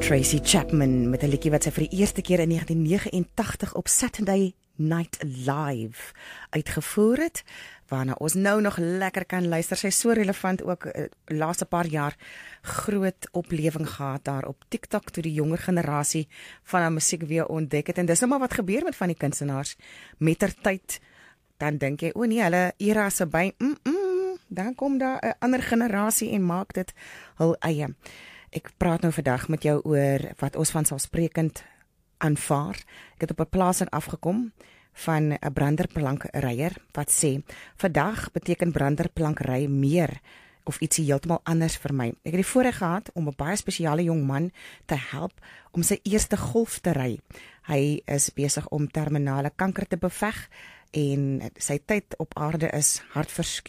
Tracy Chapman met 'n liedjie wat sy vir die eerste keer in 1989 op Saturday Night Live uitgevoer het, waarna ons nou nog lekker kan luister. Sy is so relevant ook laaste paar jaar groot oplewing gehad daar op TikTok toe die jonger generasie van haar musiek weer ontdek het. En dis nou maar wat gebeur met van die kunstenaars mettertyd. Dan dink jy, o nee, hulle era is verby. Dan kom daar 'n ander generasie en maak dit hul eie. Ek praat nou vandag met jou oor wat ons vanselfsprekend aanvaar. Ek het op 'n plasing afgekom van 'n branderplankryer wat sê, vandag beteken branderplankry meer of ietsie heeltemal anders vir my. Ek het die voorreg gehad om 'n baie spesiale jong man te help om sy eerste golf te ry. Hy is besig om terminale kanker te beveg en sy tyd op aarde is hartverskillend.